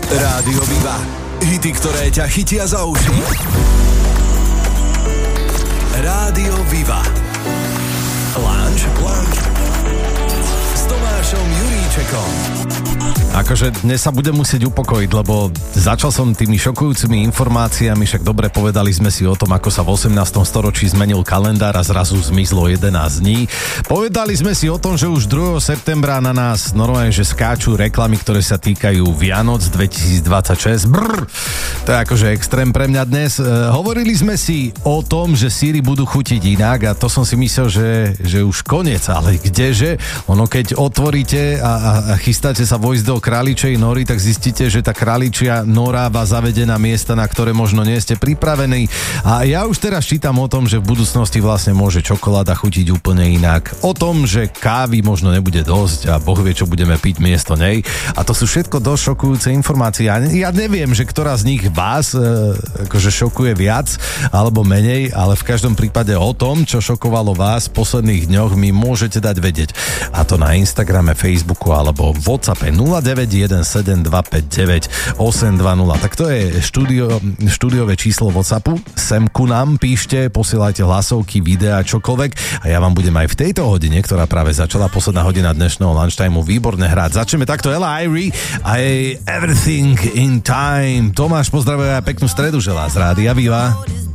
Rádio Viva. Hity, ktoré ťa chytia za uši. Rádio Viva. Lunch s Tomášom Juríčekom. Akože dnes sa budem musieť upokojiť, lebo začal som tými šokujúcimi informáciami, však dobre povedali sme si o tom, ako sa v 18. storočí zmenil kalendár a zrazu zmizlo 11 dní. Povedali sme si o tom, že už 2. septembra na nás normálne, že skáču reklamy, ktoré sa týkajú Vianoc 2026. To je akože extrém pre mňa dnes. Hovorili sme si o tom, že síry budú chutiť inak a to som si myslel, že už koniec, ale kdeže? Ono keď otvoríte a chystáte sa vojsť do králičej nory, tak zistíte, že tá králičia nora vás zavedie na miesta, na ktoré možno nie ste pripravení. A ja už teraz čítam o tom, že v budúcnosti vlastne môže čokoláda chutiť úplne inak. O tom, že kávy možno nebude dosť a Boh vie, čo budeme piť miesto nej. A to sú všetko dosť šokujúce informácie. Ja neviem, že ktorá z nich vás akože šokuje viac alebo menej, ale v každom prípade o tom, čo šokovalo vás v posledných dňoch, mi môžete dať vedieť. A to na Instagrame, Facebooku alebo WhatsAppe 0917259820. Tak to je štúdiové číslo WhatsAppu. Sem ku nám píšte, posielajte hlasovky, videa, čokoľvek a ja vám budem aj v tejto hodine, ktorá práve začala, posledná hodina dnešného lunchtimeu, výborne hrať. Začneme takto Ella Irie a jej Everything in Time. Tomáš, pozdravuje a peknú stredu želá z Rádia Viva.